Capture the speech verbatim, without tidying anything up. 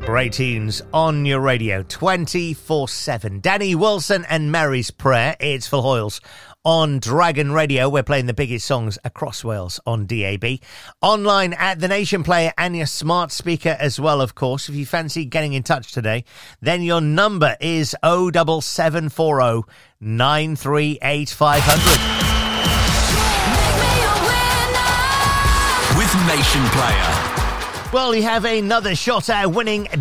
Great tunes on your radio twenty-four seven. Danny Wilson and Mary's Prayer. It's Phil Hoyles on Dragon Radio. We're playing the biggest songs across Wales on D A B. Online at The Nation Player and your smart speaker as well, of course. If you fancy getting in touch today, then your number is oh seven seven four oh nine three eight five hundred. With Nation Player. Well, you have another shot at winning